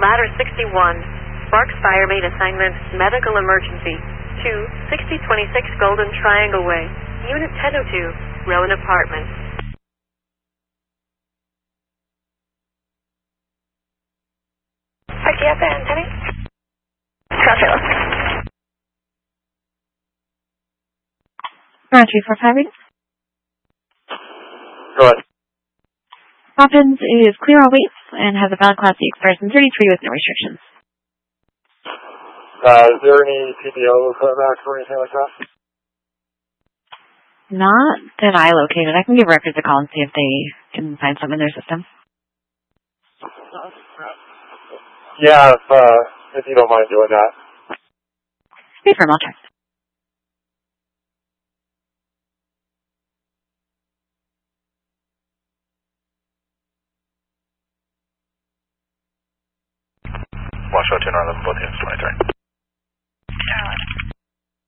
Ladder 61. Sparks Fire Main Assignment, Medical Emergency. 6026 Golden Triangle Way. Unit 1002, Rowan Apartments. RTF and Penny? Crossroads. Roger 345 reading. Go ahead. Poppins is clear all weights and has a valid Class C expression 33 with no restrictions. Is there any PPO max or anything like that? Not that I located. I can give records a call and see if they can find something in their system. Yeah, if you don't mind doing that. Wait for him, I'll check. Washoe 211, both units 23.